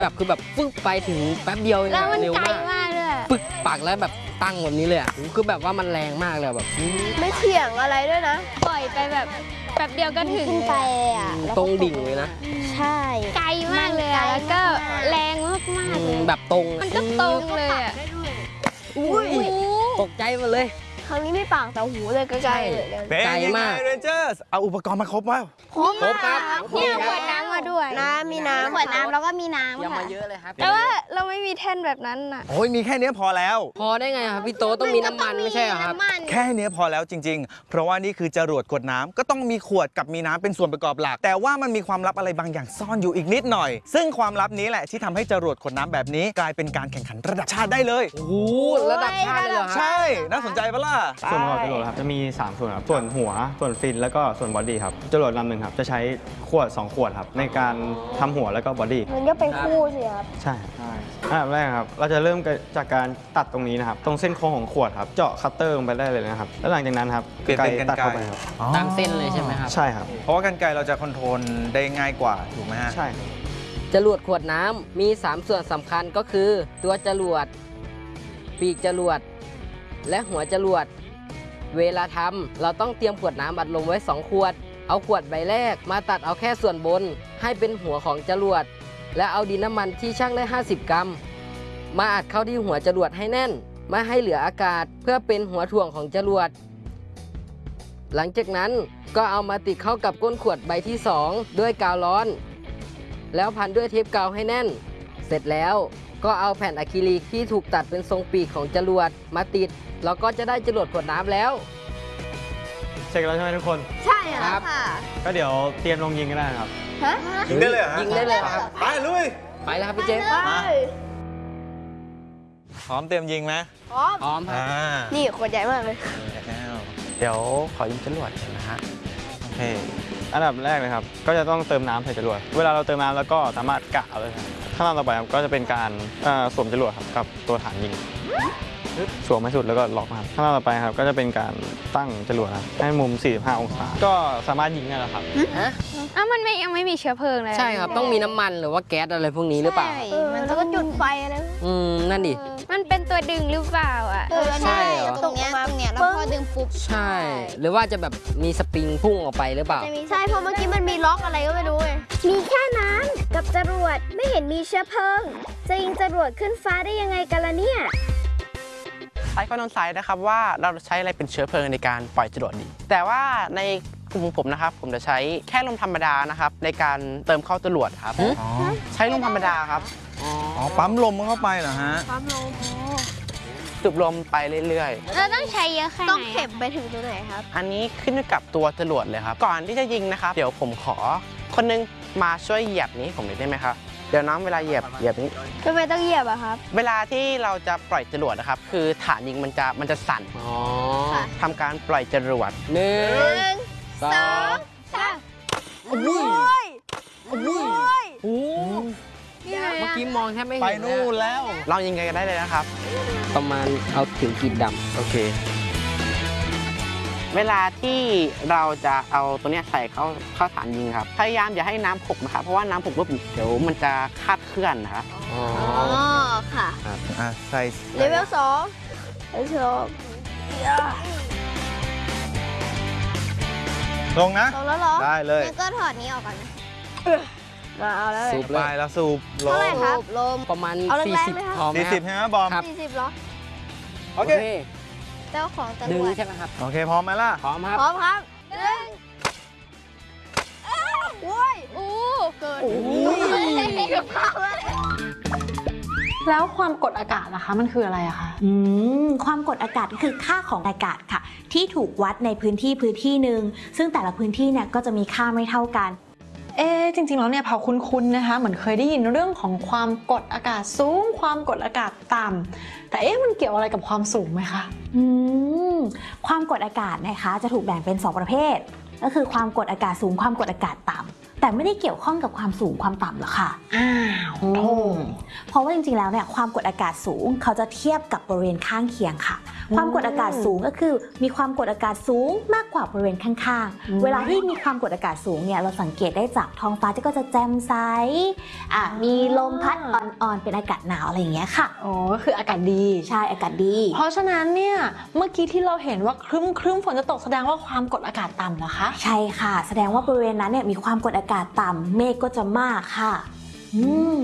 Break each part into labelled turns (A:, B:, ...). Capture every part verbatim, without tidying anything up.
A: แบบคือแบบฟึกไปถึงแป๊บเดียวแล้วมันไกลมากเลยฟึกปักแล้วแบบตั้งแบบนี้เลยอ่ะคือแบบว่ามันแรงมากเลยแบบ
B: ไม่เถียงอะไรด้วยนะ
C: ปล่อยไปแบบแป๊บเดียวก็ถึง
B: ขึ้นไปอ่ะ
A: ตรงดิ่งเลยนะ
B: ใช่
C: ไกลมากเลยอ่ะแล้วก็แรงมากๆเลย
A: แบบตรง
C: มันก็ตรงเลยอ่ะ
A: อุ้ยตกใจมาเลย
B: ครั้งนี้ไม่ปากแต่หูเลยไกลๆเลย
D: ไกลมากเรนเจอร์เอาอุปกรณ์มาครบไหม
B: ครบ
A: ครับ
C: เนี่ยขวดน้ำมาด้วย
B: น้ำมีน้ำ
C: ขวดน้ำแล้วก็มีน้ำ
A: ยัง
C: ค่ะ
A: มาเยอะเลยครับ
C: แต่ว่าเราไม่มีแท่นแบบนั้นอ่ะ
D: โอ้ยมีแค่นี้พอแล้ว
A: พอได้ไงครับพี่โตต้องมีน้ำมันไม่ใช่เหรอครับ
D: แค่นี้พอแล้วจริงๆเพราะว่านี่คือจรวดกดน้ำก็ต้องมีขวดกับมีน้ำเป็นส่วนประกอบหลักแต่ว่ามันมีความลับอะไรบางอย่างซ่อนอยู่อีกนิดหน่อยซึ่งความลับนี้แหละที่ทำให้จรวดกดน้ำแบบนี้กลายเป็นการแข่งขันระดับชาติได้เลย
A: โอ้โหระดับชาติเลยเหรอครับ
D: ใช่น่าสนใจปะล่ะ
E: ส่วนประกอบจรวดครับจะมีสามส่วนครับส่วนหัวส่วนฟินแล้วก็ส่วนบอดี้ครับจรวดลำหนึ่งครับจะใช้ขวดสองขวดครับในการทำหัวแล้วก็บอดี้
B: มันก็เป็นคู่สิครับ
E: ใช่ใช่อันดับแรกครับเราจะเริ่มจากการตัดตรงนี้นะครับตรงเส้นโค้งของขวดครับเจาะคัตเตอร์ลงไปได้เลยนะครับแล้วหลังจากนั้นครับ
D: เปลี่ยนเป็นกรรไกร
E: ตัดเข้าไปครับ
A: ตามเส้นเลยใช่ไหมครับ
E: ใช่ครับ
D: เพราะว่ากรรไกรเราจะคอนโทรลได้ง่ายกว่าถูกไหมฮะ
E: ใช่
A: จรวดขวดน้ำมีสามส่วนสำคัญก็คือตัวจรวดปีกจรวดและหัวจรวดเวลาทำเราต้องเตรียมขวดน้ำอัดลมไว้สองขวดเอาขวดใบแรกมาตัดเอาแค่ส่วนบนให้เป็นหัวของจรวดและเอาดินน้ำมันที่ชั่งได้ห้าสิบกรัมมาอัดเข้าที่หัวจรวดให้แน่นไม่ให้เหลืออากาศเพื่อเป็นหัวถ่วงของจรวดหลังจากนั้นก็เอามาติดเข้ากับก้นขวดใบที่สองด้วยกาวร้อนแล้วพันด้วยเทปกาวให้แน่นเสร็จแล้วก็เอาแผ่นอะคริลิกที่ถูกตัดเป็นทรงปีกของจรวดมาติดเราก็จะได้จรวดขวดน้ำแล้ว
E: เสร็จแล้วใช่ไหมทุกคน
B: ใช่ครับ
E: ก็เดี๋ยวเตรียมลงยิงกันได้ครับ
B: ฮะ
D: ยิงได้เลยเหรอ
A: ยิงได้เลยครับ
D: ไปลุย
A: ไปแล้วครับพี่เจฟ
D: พร้อมเตรียมยิงไหม
B: พร้อม
A: พร้อมครับ
B: นี่ขวดใหญ่มากเลย
D: เดี๋ยวขอยิงจรวดนะฮะโอเค
E: อันดับแรกเลยครับก็จะต้องเติมน้ำใส่จรวดเวลาเราเติมน้ำแล้วก็สามารถกะเลยครับขั้นตอนต่อไปครับก็จะเป็นการสวมจรวดครับกับตัวฐานยิงสวมให้สุดแล้วก็ล็อกครับขั้นตอนต่อไปครับก็จะเป็นการตั้งจรวดครับให้มุมสี่สิบห้าองศาก็สามารถยิงได้แล้วครับ
A: ฮะ
C: อ้าวมันไม่ยังไม่มีเชื้อเพลิงเลย
A: ใช่ครับต้องมีน้ำมันหรือว่าแก๊สอะไรพวกนี้หรือเปล่า
B: มันก็จุดไฟอะไร
A: อืมนั่นดิ
C: มันเป็นตัวดึงหรือเปล่าอ่ะ
A: ใช่เหรอ
C: ตรงเนี้ยตรงเนี้ยแล้วพอดึงปุ๊บ
A: ใช่หรือว่าจะแบบมีสปริงพุ่งออกไปหรือเปล่า
B: ใช่เพราะเมื่อกี้มันมีล็อกอะไรก็ไม่รู้ไงมีแค่น้ำกับจรวดไม่เห็นมีเชื้อเพลิงจะยิงจรวดขึ้นฟ้าได้ยังไงกันล่ะเนี่ย
F: ไอ้ข้อสงสัยนะครับว่าเราใช้อะไรเป็นเชื้อเพลิงในการปล่อยจรวดดีแต่ว่าในกลุ่มผมนะครับผมจะใช้แค่ลมธรรมดานะครับในการเติมเข้าจรวดครับใช้ลมธรรมดาครับ
D: อ๋อปั๊มลมเข้าไปเหรอฮะ
B: ปั๊มลม
F: สูบลมไปเรื่อย
C: ๆเราต้องใช้เยอะแค่ไหน
B: ต้องเข็มไปถึงตัวไหนครับ
F: อันนี้ขึ้นอยู่กับตัวจรวดเลยครับก่อนที่จะยิงนะครับเดี๋ยวผมขอคนนึงมาช่วยเหยียบนี้ผมหน่อยได้ไหมครับเดี๋ยวน้องเวลาเหยียบเหยียบนี้
B: ทำไมต้องเหยียบอะครับ
F: เวลาที่เราจะปล่อยจรวดนะครับคือฐานยิงมันจะมันจะสั่นทำการปล่อยจรวด
A: หนึ่งสองสามอุ้ยอุ้ยโอ้เมื่อกี้มองแทบไม่เห็น
D: ไปนู่นแล้ว
F: ลองยิงกันได้เลยนะครับ
A: ประมาณเอาถึงขีดดำ
D: โอเค
F: เวลาที่เราจะเอาตัวนี้ใส่เข้าเข้าฐานยิงครับพยายามอย่าให้น้ำผุนะครับเพราะว่าน้ำผุปุ๊บเดี๋ยวมันจะคาดเคลื่อนนะครับ
B: อ๋อค่ะ
D: อ่ะใส่
B: เลเวลสองเลเวลสอง
D: ลงนะ
B: ลงแล้วเหรอ
D: ได้เลย
B: งั้นก็ถอดนี้ออกก่อนนะมาเอาแล้ว
D: สูบไปแล้วสูบ
B: ลมเท่าไหร่ครับลม
A: ประมาณสี่สิบพอไหม
D: สี่สิบใช่ไหมบอม
B: สี่สิบเหรอ
D: โอเค
B: เจ้าของจรวด
A: ดึงใช่ไหมครับ
D: โอเคพร้อมไหมล่ะ
A: พร้อมครับ
B: พร้อมครับหนึ่งโอ้ยโอ้เกินเกือบเข้าเลย
G: แล้วความกดอากาศล่ะคะมันคืออะไรอะคะ
H: อืมความกดอากาศก็คือค่าของอากาศค่ะที่ถูกวัดในพื้นที่พื้นที่หนึ่งซึ่งแต่ละพื้นที่เนี่ยก็จะมีค่าไม่เท่ากัน
G: เอ๊จริงๆแล้วเนี่ยพอคุ้นๆนะคะเหมือนเคยได้ยินเรื่องของความกดอากาศสูงความกดอากาศต่ำแต่เอ๊ะมันเกี่ยวอะไรกับความสูงไหมคะ
H: อืมความกดอากาศนะคะจะถูกแบ่งเป็นสองประเภทก็คือความกดอากาศสูงความกดอากาศต่ำแต่ไม่ได้เกี่ยวข้องกับความสูงความต่ำหรอกค่ะ
G: อ้าวโธ่
H: เพราะว่าจริงๆแล้วเนี่ยความกดอากาศสูงเขาจะเทียบกับบริเวณข้างเคียงค่ะ ความกดอากาศสูงก็คือมีความกดอากาศสูงมากกว่าบริเวณข้างๆเวลาที่มีความกดอากาศสูงเนี่ยเราสังเกตได้จากท้องฟ้าที่ก็จะแจ่มใสอ่ะมีลมพัดอ่อนๆเป็นอากาศหนาวอะไรอย่างเงี้ยค่ะ
G: อ๋อก็คืออากาศดี
H: ใช่อากาศดี
G: เพราะฉะนั้นเนี่ยเมื่อกี้ที่เราเห็นว่าครึ้มครึ้มฝนจะตกแสดงว่าความกดอากาศต่ำเหรอคะ
H: ใช่ค่ะแสดงว่าบริเวณนั้นเนี่ยมีความกดอากาศต่ำเมฆก็จะมากค่ะอืม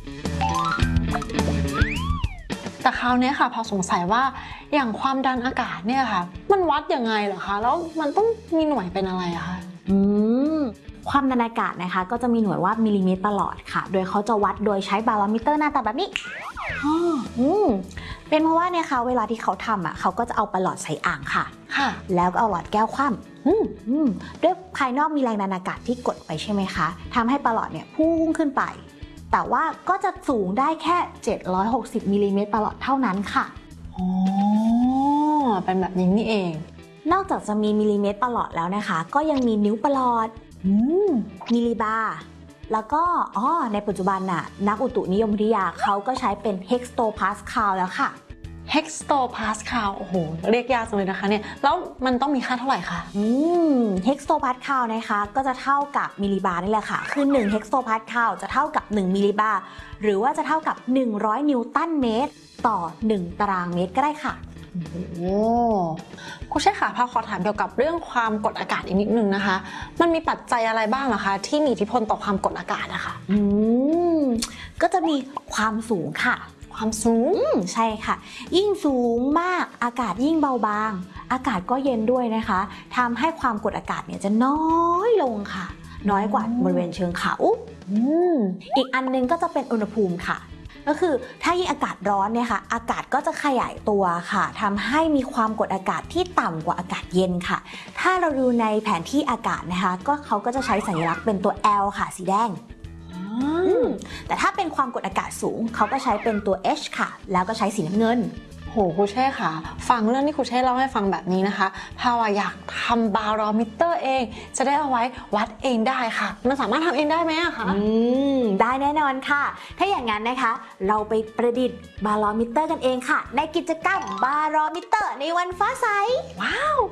G: แต่คราวนี้ค่ะพอสงสัยว่าอย่างความดันอากาศเนี่ยค่ะมันวัดยังไงเหรอคะแล้วมันต้องมีหน่วยเป็นอะไรอะคะ
H: อืมความดันอากาศนะคะก็จะมีหน่วยว่ามิลลิเมตรประหลอดค่ะโดยเขาจะวัดโดยใช้บาโรมิเตอร์หน้าตาแบบนี้อืมเป็นเพราะว่าเนี่ยค่ะเวลาที่เขาทำอ่ะเขาก็จะเอาประหลอดใส่อ่างค่ะ
G: ค่ะ
H: แล้วก็เอาหลอดแก้วคว่ำอืมอืมด้วยภายนอกมีแรงดันอากาศที่กดไปใช่ไหมคะทำให้ประหลอดเนี่ยพุ่งขึ้นไปแต่ว่าก็จะสูงได้แค่เจ็ดร้อยหกสิบมิลลิเมตรประหลอดเท่านั้นค่ะ
G: อ๋อเป็นแบบนี้นี่เอง
H: นอกจากจะมีมิลลิเมตรประหลอดแล้วนะคะก็ยังมีนิ้วประหลอดมิลลิบาร์แล้วก็อ๋อในปัจจุบันน่ะนักอุตุนิยมวิทยาเขาก็ใช้เป็นเฮกโตพาสคาลแล้วค่ะ
G: เฮกโตพาสคาลโอ้โหเรียกยากจังเลยนะคะเนี่ยแล้วมันต้องมีค่าเท่าไหร่คะ
H: อืมเฮกโตพาสคาลนะคะก็จะเท่ากับมิลลิบาร์นี่แหละค่ะคือหนึ่งเฮกโตพาสคาลจะเท่ากับหนึ่งมิลลิบาร์หรือว่าจะเท่ากับหนึ่งร้อยนิวตันเมตรต่อหนึ่งตารางเมตรก็ได้ค่ะ
G: โอ้ครูเชษค่ะพอขอถามเกี่ยวกับเรื่องความกดอากาศอีกนิดนึงนะคะมันมีปัจจัยอะไรบ้างเหรอคะที่มีอิทธิพลต่อความกดอากาศอะค่ะ
H: อืมก็จะมีความสูงค่ะ
G: ความสูง
H: ใช่ค่ะยิ่งสูงมากอากาศยิ่งเบาบางอากาศก็เย็นด้วยนะคะทำให้ความกดอากาศเนี่ยจะน้อยลงค่ะน้อยกว่าบริเวณเชิงเขาอีกอันนึงก็จะเป็นอุณหภูมิค่ะก็คือถ้ายิ่งอากาศร้อนเนี่ยค่ะอากาศก็จะขยายตัวค่ะทำให้มีความกดอากาศที่ต่ำกว่าอากาศเย็นค่ะถ้าเราดูในแผนที่อากาศนะคะก็เขาก็จะใช้สัญลักษณ์เป็นตัว L ค่ะสีแดงแต่ถ้าเป็นความกดอากาศสูงเขาก็ใช้เป็นตัว H ค่ะแล้วก็ใช้สีน้ำเงิน
G: โหครูเช่ค่ะฟังเรื่องที่ครูเช่เล่าให้ฟังแบบนี้นะคะพาวอยากทำบาโรมิเตอร์เองจะได้เอาไว้วัดเองได้ค่ะมันสามารถทำเองได้ไหมอะคะ
H: อืมได้แน่นอนค่ะถ้าอย่างนั้นนะคะเราไปประดิษฐ์บาโรมิเตอร์กันเองค่ะในกิจกรรมบาโรมิเตอร์ในวันฟ้าใส
G: ว้าว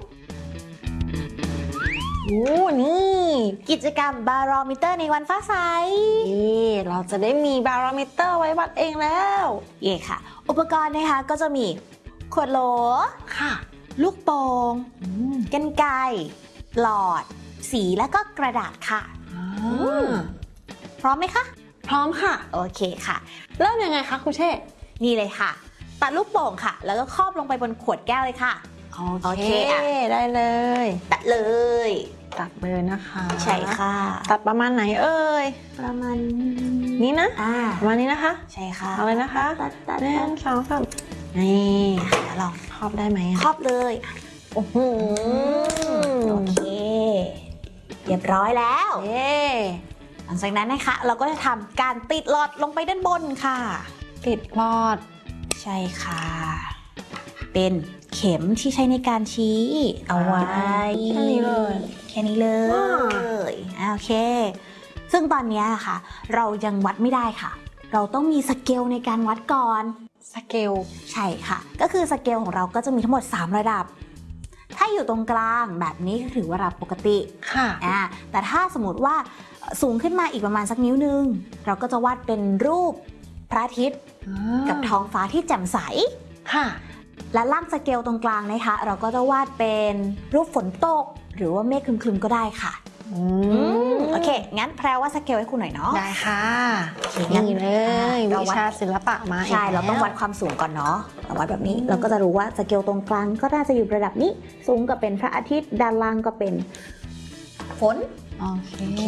G: โอ้นี่
H: กิจกรรมบาโรมิเตอร์ในวันฟ้าใส
G: นี่เราจะได้มีบาโรมิเตอร์ไว้วัดเองแล้ว
H: เย่ค่ะอุปกรณ์นะคะก็จะมีขวดโหล
G: ค่ะ
H: ลูกโป่งกรรไกรหลอดสีแล้วก็กระดาษค่ะพร้อมไหมคะ
G: พร้อมค่ะ
H: โอเคค่ะ
G: เริ่มยังไงคะครูเช่
H: นี่เลยค่ะตัดลูกโป่งค่ะแล้วก็ครอบลงไปบนขวดแก้วเลยค่ะ
G: โอเคได้เลย
H: ตัดเลย
G: ตัดเลยนะคะ
H: ใช่ค่ะ
G: ตัดประมาณไหนเอ่ย
H: ประมาณ
G: นี้นะอ่าประมาณนี้นะคะ
H: ใช่ค่ะ
G: เอาเลยนะคะ
H: ตัดตัด
G: หนึ่งสองสามนี่เดี๋ยวลองครอบได้ไหม
H: ครอบเลย
G: โอ้โห
H: โอเคเรียบร้อยแล้ว
G: เย้
H: หลังจากนั้นนะคะเราก็จะทำการติดหลอดลงไปด้านบนค่ะ
G: ติดหลอด
H: ใช่ค่ะเป็นเข็มที่ใช้ในการชี้เอาไว้
G: แค่นี้เลย
H: แค่นี้เลยโอเคซึ่งตอนนี้ค่ะเรายังวัดไม่ได้ค่ะเราต้องมีสเกลในการวัดก่อน
G: สเกล
H: ใช่ค่ะก็คือสเกลของเราก็จะมีทั้งหมดสามระดับถ้าอยู่ตรงกลางแบบนี้ก็ถือว่าระดับปกติ
G: ค่ะ
H: อ่าแต่ถ้าสมมติว่าสูงขึ้นมาอีกประมาณสักนิ้วนึงเราก็จะวาดเป็นรูปพระอาทิตย์กับท้องฟ้าที่แจ่มใส
G: ค่ะ
H: และล่างสเกลตรงกลางนะคะเราก็จะวาดเป็นรูปฝนตกหรือว่าเมฆคลึมๆก็ได้ค่ะโอเคงั้นแพรว่าสเกลให้คุณหน่อยเนาะ
G: ได้ค่ะนี่เลยวิชาศิลปะมา
H: ใช่เราต้องวัดความสูงก่อนเนาะเราวัดแบบนี้เราก็จะรู้ว่าสเกลตรงกลางก็น่าจะอยู่ระดับนี้สูงก็เป็นพระอาทิตย์ด้านล่างก็เป็นฝน
G: โอเค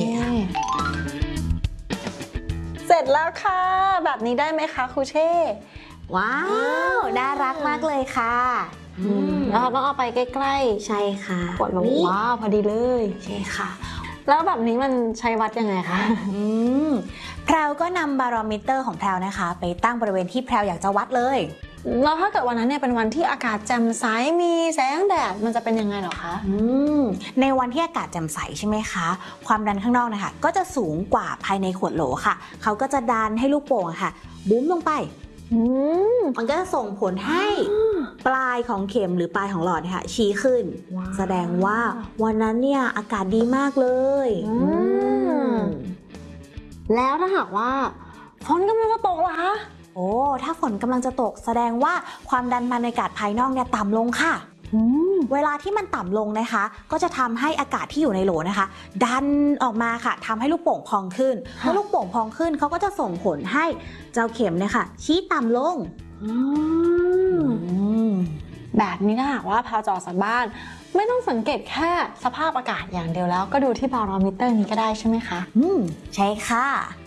G: เสร็จแล้วค่ะแบบนี้ได้ไหมคะครูเช่
H: ว้าวน่ารักมากเลยค่ะ
G: แล้วเราต้องเอาไปใกล้
H: ๆใช่ค่ะ
G: กดลงว้าวพอดีเลย
H: ใช่ค่ะ
G: แล้วแบบนี้มันใช้วัดยังไงคะ
H: อืมแพรวก็นำบาโรมิเตอร์ของแพรวนะคะไปตั้งบริเวณที่แพรวอยากจะวัดเลย
G: แล้วถ้าเกิดวันนั้นเนี่ยเป็นวันที่อากาศแจ่มใสมีแสงแดดมันจะเป็นยังไงเหรอคะ
H: อืมในวันที่อากาศแจ่มใสใช่ไหมคะความดันข้างนอกนะคะก็จะสูงกว่าภายในขวดโหลค่ะเขาก็จะดันให้ลูกโป่งค่ะบุ้มลงไปมันก็จะส่งผลให้ปลายของเข็มหรือปลายของหลอดค่ะชี้ขึ้นแสดงว่าวันนั้นเนี่ยอากาศดีมากเลย
G: แล้วถ้าหากว่าฝนกำลังจะตกล่ะคะ
H: โอ้ถ้าฝนกำลังจะตกแสดงว่าความดันบรรยากาศภายนอกเนี่ยต่ำลงค่ะเวลาที่มันต่ำลงนะคะก็จะทำให้อากาศที่อยู่ในโหลนะคะดันออกมาค่ะทำให้ลูกโป่งพองขึ้นเมื่อลูกโป่งพองขึ้นเขาก็จะส่งผลให้เจ้าเข็มเนี่ยค่ะชี้ต่ำลง
G: แบบนี้ถ้าหากว่าพาจอจากบ้านไม่ต้องสังเกตแค่สภาพอากาศอย่างเดียวแล้วก็ดูที่บาโรมิเตอร์นี้ก็ได้ใช่ไหมคะ
H: อืมใช่ค่ะ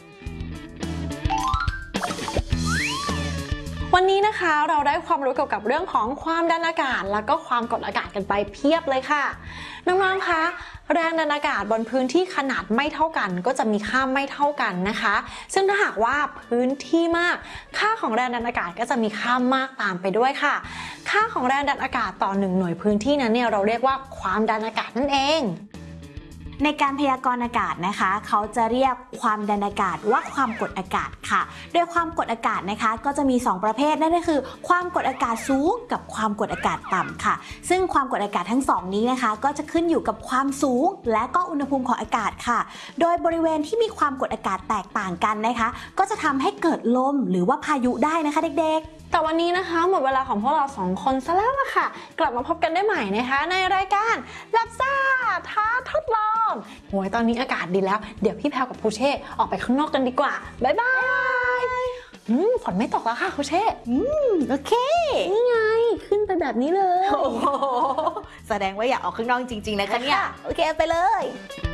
G: วันนี้นะคะเราได้ความรู้เกี่ยวกับเรื่องของความดันอากาศแล้วก็ความกดอากาศกันไปเพียบเลยค่ะน้องๆคะแรงดันอากาศบนพื้นที่ขนาดไม่เท่ากันก็จะมีค่าไม่เท่ากันนะคะซึ่งถ้าหากว่าพื้นที่มากค่าของแรงดันอากาศก็จะมีค่ามากตามไปด้วยค่ะค่าของแรงดันอากาศต่อหนึ่งหน่วยพื้นที่นั้นเนี่ยเราเรียกว่าความดันอากาศนั่นเอง
H: ในการพยากรณ์อากาศนะคะเขาจะเรียกความดันอากาศว่าความกดอากาศค่ะโดยความกดอากาศนะคะก็จะมีสองประเภทนั่นก็คือความกดอากาศสูงกับความกดอากาศต่ำค่ะซึ่งความกดอากาศทั้งสองนี้นะคะก็จะขึ้นอยู่กับความสูงและก็อุณหภูมิของอากาศค่ะโดยบริเวณที่มีความกดอากาศแตกต่างกันนะคะก็จะทำให้เกิดลมหรือว่าพายุได้นะคะเด็กๆ
G: แต่วันนี้นะคะหมดเวลาของพวกเราสองคนซะแล้วล่ะค่ะกลับมาพบกันได้ใหม่นะคะในรายการลับซ่าท้าทดลองโหยตอนนี้อากาศดีแล้วเดี๋ยวพี่แพรกับครูเช่ออกไปข้างนอกกันดีกว่าบ๊ายบายอืมฝนไม่ตกแล้วค่ะครูเช่
H: อืมโอเค
G: นี่ไงขึ้นไปแบบนี้เลย
H: โอ้โหแสดงว่าอยากออกข้างนอกจริงๆนะคะเนี่ยโอเคไปเลย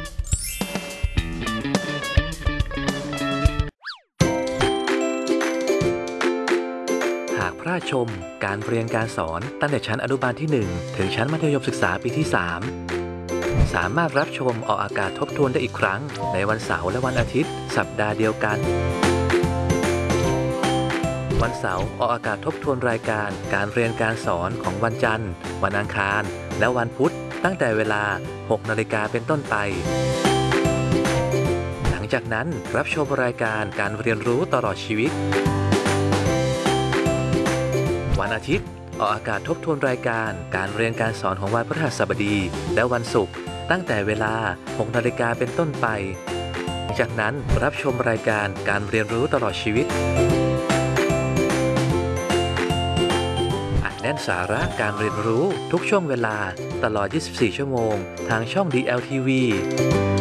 I: หากพลาดชมการเรียนการสอนตั้งแต่ชั้นอนุบาลที่หนึ่งถึงชั้นมัธยมศึกษาปีที่สามสามารถรับชมออกอากาศทบทวนได้อีกครั้งในวันเสาร์และวันอาทิตย์สัปดาห์เดียวกันวันเสาร์ออกอากาศทบทวนรายการการเรียนการสอนของวันจันทร์วันอังคารและวันพุธตั้งแต่เวลา หกนาฬิกาเป็นต้นไปหลังจากนั้นรับชมรายการการเรียนรู้ตลอดชีวิตวันอาทิตย์ออกอากาศทบทวนรายการการเรียนการสอนของวันพฤหัสบดีและวันศุกร์ตั้งแต่เวลา หกนาฬิกาเป็นต้นไปจากนั้นรับชมรายการการเรียนรู้ตลอดชีวิตอัดแน่นสาระการเรียนรู้ทุกช่วงเวลาตลอด ยี่สิบสี่ ชั่วโมงทางช่อง ดี แอล ที วี